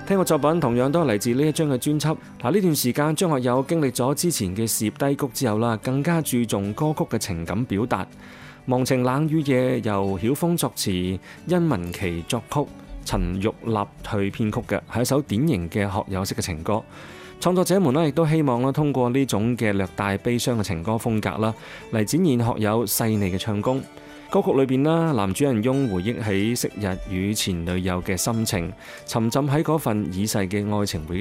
聽過作品同樣都係嚟自呢一張嘅專輯。呢段時間張學友經歷咗之前嘅事業低谷之後啦，更加注重歌曲嘅情感表達。忘情冷雨夜由曉峰作詞，殷文琪作曲，陳玉立去編曲嘅，係一首典型嘅學友式嘅情歌。創作者們呢亦都希望通過呢種嘅略帶悲傷嘅情歌風格啦，嚟展現學友細膩嘅唱功。歌曲裏邊啦，男主人翁回憶起昔日與前女友嘅心情，沉浸喺嗰份已逝嘅愛情回憶